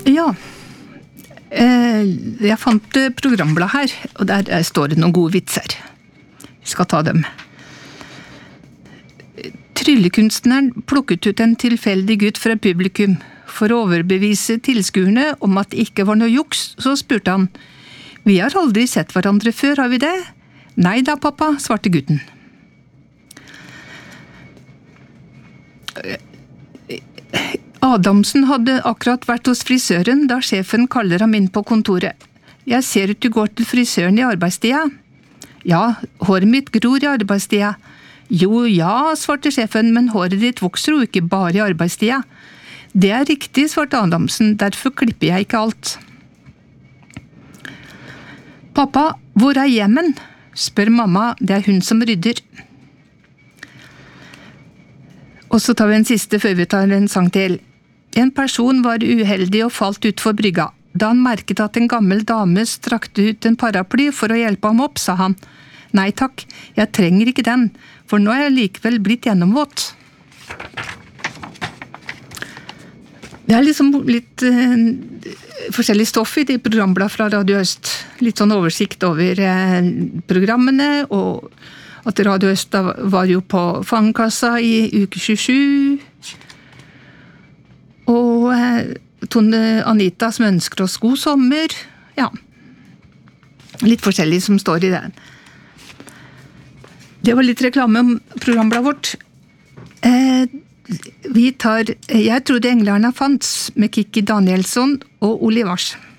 Ja, jeg fant programblad her, og der står det noen gode vitser. Jeg skal ta dem. Tryllekunstneren plukket ut en tilfeldig gutt fra publikum. For å overbevise tilskuerne om at det ikke var noe juks, så spurte han: «Vi har aldri sett hverandre før, har vi det?» «Nei da, pappa», svarte gutten. Adamsen hadde akkurat vært hos frisøren da sjefen kaller ham inn på kontoret. «Jeg ser at du går til frisøren i arbeidstida.» «Ja, håret mitt gror i arbeidstida.» «Jo, ja», svarte sjefen, «men håret ditt vokser jo ikke bare i arbeidstida.» «Det er riktig», svarte Adamsen, «derfor klipper jeg ikke alt.» «Pappa, hvor er hjemmen?» spør mamma, det er hun som rydder. Og så tar vi en siste før vi tar en sang til. En person var uheldig og falt ut for brygga. Da han merket at en gammel dame strakte ut en paraply for å hjelpe ham opp, sa han: «Nei takk, jeg trenger ikke den, for nå er jeg likevel blitt gjennomvåt.» Det er liksom litt forskjellig stoff i de programblad fra Radio Øst. Litt sånn oversikt over programmene, og at Radio Øst var jo på Fangkassa i uke 27. Og Tone Anita som ønsker oss god sommer. Ja, litt forskjellig som står i den. Det var litt reklame om programbladet vårt. Vi tar «Jeg trodde englarna fanns» med Kikki Danielsson og Olivars.